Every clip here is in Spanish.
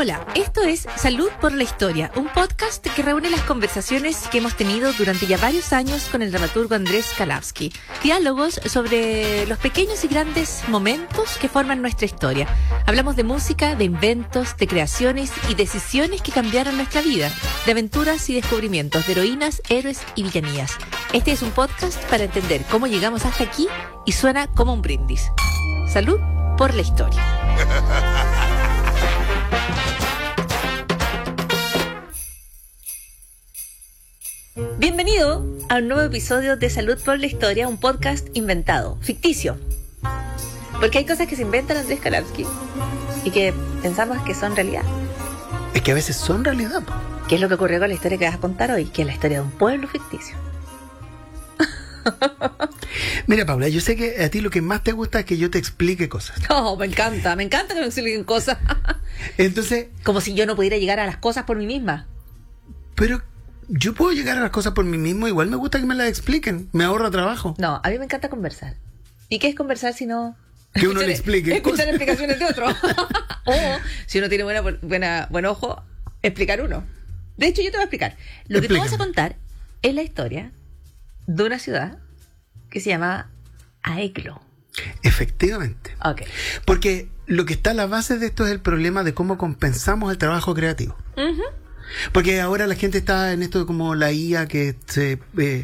Hola, esto es Salud por la Historia, un podcast que reúne las conversaciones que hemos tenido durante ya varios años con el dramaturgo Andrés Kalavsky. Diálogos sobre los pequeños y grandes momentos que forman nuestra historia. Hablamos de música, de inventos, de creaciones y decisiones que cambiaron nuestra vida, de aventuras y descubrimientos, de heroínas, héroes y villanías. Este es un podcast para entender cómo llegamos hasta aquí y suena como un brindis. Salud por la Historia. Bienvenido a un nuevo episodio de Salud por la Historia, un podcast inventado, ficticio. Porque hay cosas que se inventan Andrés Kalavsky y que pensamos que son realidad. Es que a veces son realidad. ¿Qué es lo que ocurrió con la historia que vas a contar hoy? Que es la historia de un pueblo ficticio. Mira, Paula, yo sé que a ti lo que más te gusta es que yo te explique cosas. Oh, me encanta que me expliquen cosas. Entonces... Como si yo no pudiera llegar a las cosas por mí misma. Pero yo puedo llegar a las cosas por mí mismo, igual me gusta que me las expliquen, me ahorra trabajo. No, a mí me encanta conversar. ¿Y qué es conversar si no... Que uno le explique. Escuchar explicaciones de otro. O, si uno tiene buen ojo, explicar uno. De hecho, yo te voy a explicar. Lo que tú vas a contar es la historia de una ciudad que se llama Aeklo. Efectivamente. Ok. Porque lo que está a la base de esto es el problema de cómo compensamos el trabajo creativo. Uh-huh. Porque ahora la gente está en esto como la IA que se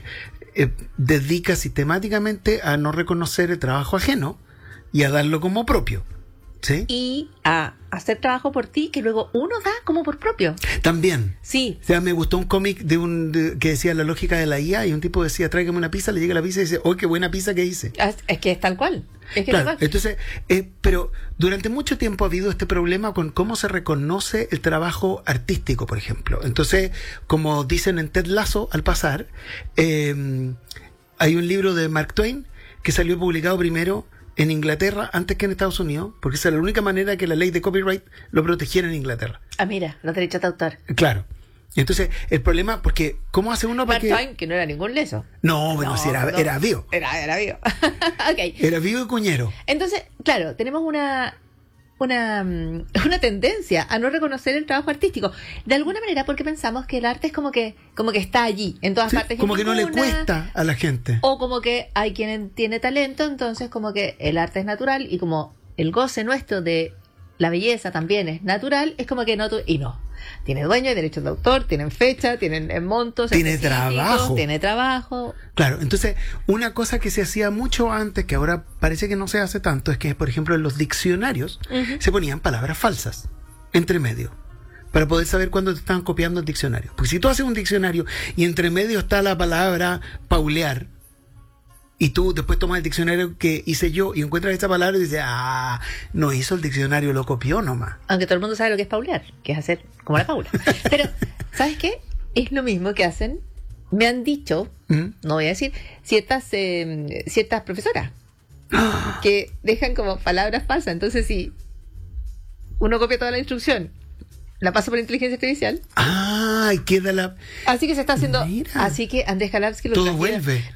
dedica sistemáticamente a no reconocer el trabajo ajeno y a darlo como propio. ¿Sí? Y a hacer trabajo por ti que luego uno da como por propio. También. Sí. O sea, me gustó un cómic que decía la lógica de la IA y un tipo decía, tráigame una pizza, le llega la pizza y dice, ¡oh, qué buena pizza que hice! Es que es tal cual. Es que claro, tal cual. Entonces, pero durante mucho tiempo ha habido este problema con cómo se reconoce el trabajo artístico, por ejemplo. Entonces, como dicen en Ted Lasso al pasar, hay un libro de Mark Twain que salió publicado primero en Inglaterra antes que en Estados Unidos, porque esa era la única manera que la ley de copyright lo protegiera en Inglaterra. Ah, mira, los derechos de autor. Claro. Entonces, el problema, porque ¿cómo hace uno para Mark Twain, que no era ningún leso. No, bueno, no, si era vivo. Era vivo. Okay. Era vivo y cuñero. Entonces, claro, tenemos una tendencia a no reconocer el trabajo artístico. De alguna manera, porque pensamos que el arte es como que está allí, en todas partes. Como que no le cuesta a la gente. O como que hay quien tiene talento, entonces como que el arte es natural y como el goce nuestro de la belleza también es natural, es como que no... Y no. Tiene dueño, hay derechos de autor, tienen fecha, tienen montos. Tiene trabajo. Tiene trabajo. Claro, entonces, una cosa que se hacía mucho antes, que ahora parece que no se hace tanto, es que, por ejemplo, en los diccionarios se ponían palabras falsas entre medio, para poder saber cuándo te estaban copiando el diccionario. Porque si tú haces un diccionario y entre medio está la palabra paulear, y tú después tomas el diccionario que hice yo y encuentras esa palabra y dices, no hizo el diccionario, lo copió nomás. Aunque todo el mundo sabe lo que es paulear, que es hacer como la Paula. Pero, ¿sabes qué? Es lo mismo que hacen, me han dicho, no voy a decir, ciertas profesoras, que dejan como palabras falsas. Entonces, si uno copia toda la instrucción, la pasa por inteligencia artificial. Y queda la... Así que se está haciendo... Mira. Así que Andrés Kalavsky lo todo vuelve.